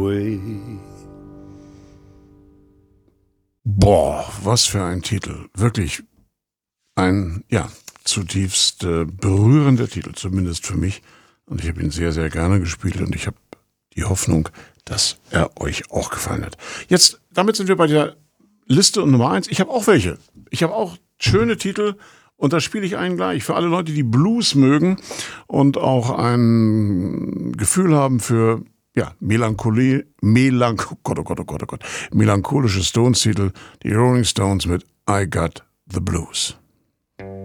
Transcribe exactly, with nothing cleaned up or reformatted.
away. Boah, was für ein Titel. Wirklich ein, ja, zutiefst äh, berührender Titel, zumindest für mich. Und ich habe ihn sehr, sehr gerne gespielt und ich habe die Hoffnung, dass er euch auch gefallen hat. Jetzt, damit sind wir bei der Liste und Nummer eins. Ich habe auch welche. Ich habe auch schöne Titel und da spiele ich einen gleich. Für alle Leute, die Blues mögen und auch ein Gefühl haben für ja, Melancholie, Melanch- oh Gott, oh Gott, oh Gott, oh Gott, melancholische Stones-Titel, die Rolling Stones mit I Got the Blues.